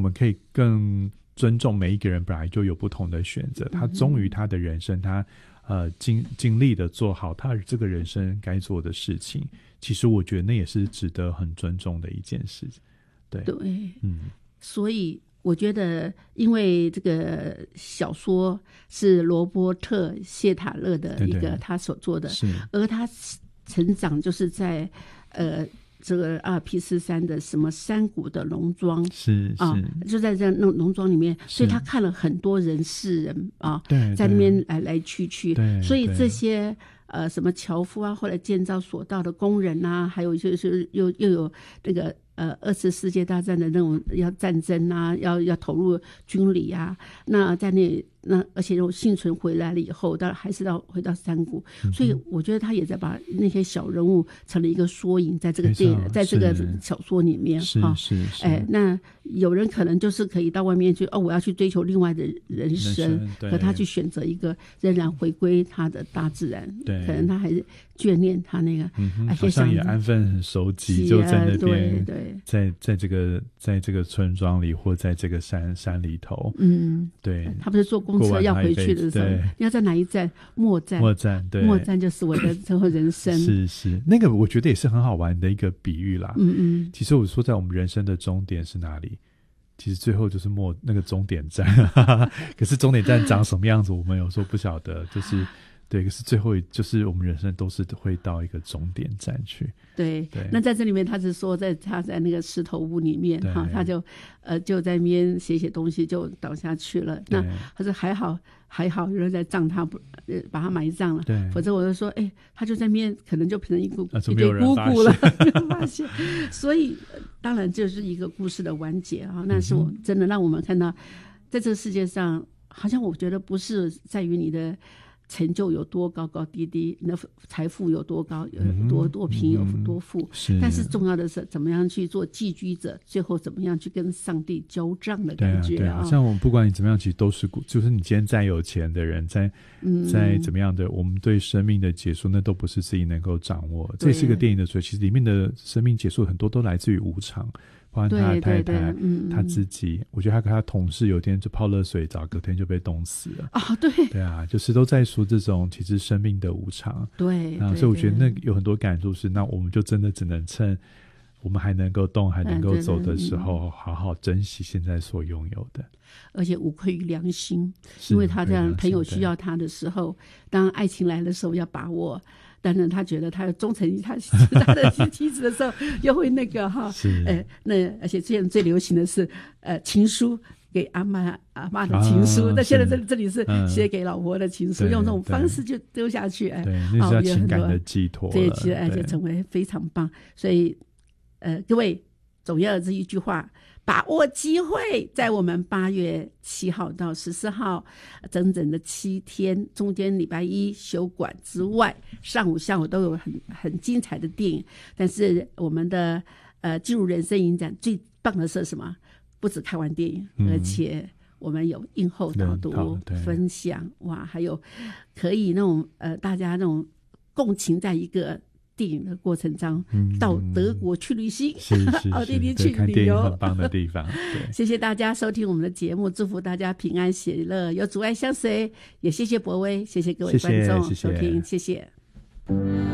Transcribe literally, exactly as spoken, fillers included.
们可以更尊重每一个人本来就有不同的选择，他忠于他的人生，他呃尽尽力的做好他这个人生该做的事情，其实我觉得那也是值得很尊重的一件事。对对， 嗯， 所以我觉得因为这个小说是罗伯特谢塔勒的一个对对他所做的， 是而他成长就是在呃这个阿尔卑斯山的什么山谷的农庄， 是是、 啊、就在这农农庄里面，所以他看了很多人世人啊， 对， 在那边来来去去， 对， 所以这些呃什么樵夫啊，后来建造索道的工人啊，还有就是又又有这个呃二次世界大战的那种要战争啊，要要投入军旅啊，那在那那而且又幸存回来了以后，当然还是要回到山谷、嗯，所以我觉得他也在把那些小人物成了一个缩影，在这个电影，在这个小说里面哈， 是是是， 哎，那有人可能就是可以到外面去哦，我要去追求另外的人生，可他去选择一个仍然回归他的大自然，对，可能他还是眷恋他那个， 嗯，好像也安分很守己，就在那边， 对对， 在在这个在这个村庄里，或在这个山山里头， 嗯， 对， 他不是坐公车要回去的时候，要在哪一站？末站， 末站，对， 末站就是我的最后人生。 是是，那个我觉得也是很好玩的一个比喻啦。 嗯嗯， 其实我说，在我们人生的终点是哪里？其实最后就是末那个终点站，可是终点站长什么样子，我们有时候不晓得，就是。对，可是最后就是我们人生都是会到一个终点站去。 对， 对， 那在这里面，他是说在他在那个石头屋里面哈，他就呃就在那边写写东西，就倒下去了。那他说还好还好，有人在葬他，不呃把他埋葬了。 对， 否则我就说，哎，他就在那边可能就变成一个、 啊、 一堆姑姑了，没有发现。所以当然就是一个故事的完结啊。那是我真的让我们看到，在这个世界上，好像我觉得不是在于你的。成就有多高高低低，那财富有多高，有多多贫有多富、嗯是，但是重要的是怎么样去做寄居者，最后怎么样去跟上帝交账的感觉。 对啊，对啊，像我们不管你怎么样，其实都是，就是你今天再有钱的人，再再怎么样的，我们对生命的结束，那都不是自己能够掌握。这是一个电影的，所以其实里面的生命结束很多都来自于无常。包括他的太太，对对对嗯、他自己，我觉得他跟他同事有天就泡热水澡，隔天就被冻死了。 啊、哦，对， 对啊，就是都在说这种其实生命的无常。 对， 啊，所以我觉得那有很多感触是，那我们就真的只能趁我们还能够动、还能够走的时候，好好珍惜现在所拥有的。 而且无愧于良心，因为他这样朋友需要他的时候，当爱情来的时候要把握。当然，他觉得他忠诚于他他的妻子的时候，又会那个哈，呃，那而且现在最流行的是呃情书给阿妈阿妈的情书，那、啊、现在这这里是写给老婆的情书，嗯、用这种方式就丢下去，哎， 对，那是要情感的寄托， 对，其实而且成为非常棒。所以，呃，各位总要这一句话。把握机会，在我们八月七号到十四号整整的七天，中间礼拜一休馆之外，上午下午都有很很精彩的电影。但是我们的呃进入人生影展最棒的是什么？不止看完电影，嗯、而且我们有映后导读分享，哇，还有可以那种呃大家那种共情在一个。电影的过程中、嗯、到德国去旅行， 是是是奥地利去看旅游， 很棒的地方。对， 谢谢大家收听我们的节目，祝福大家平安喜乐，有阻碍相随。也谢谢博威，谢谢各位观众收听，谢谢。谢谢